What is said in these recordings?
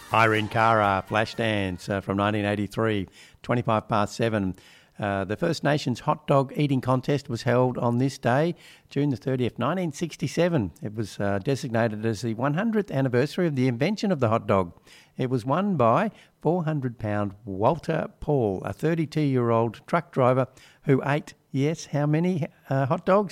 Irene Cara, Flashdance from 1983, 25 past 7. The First Nations hot dog eating contest was held on this day, June the 30th, 1967. It was designated as the 100th anniversary of the invention of the hot dog. It was won by 400-pound Walter Paul, a 32-year-old truck driver who ate, yes, how many hot dogs?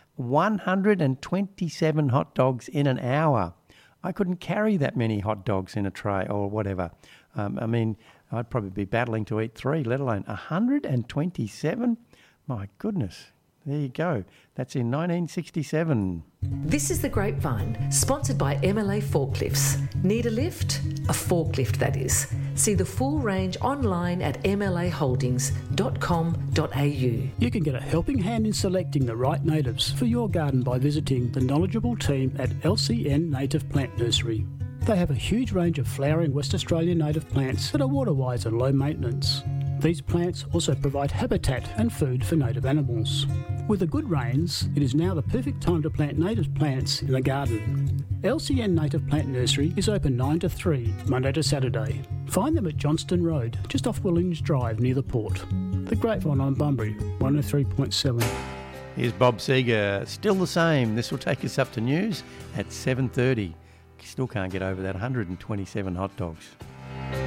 127 hot dogs in an hour. I couldn't carry that many hot dogs in a tray or whatever. I'd probably be battling to eat 3, let alone 127. My goodness. There you go. That's in 1967. This is The Grapevine, sponsored by MLA Forklifts. Need a lift? A forklift, that is. See the full range online at mlaholdings.com.au. You can get a helping hand in selecting the right natives for your garden by visiting the knowledgeable team at LCN Native Plant Nursery. They have a huge range of flowering West Australian native plants that are water-wise and low maintenance. These plants also provide habitat and food for native animals. With the good rains, it is now the perfect time to plant native plants in the garden. LCN Native Plant Nursery is open 9 to 3, Monday to Saturday. Find them at Johnston Road, just off Williams Drive near the port. The Grapevine on Bunbury, 103.7. Here's Bob Seger, still the same. This will take us up to news at 7:30. Still can't get over that 127 hot dogs.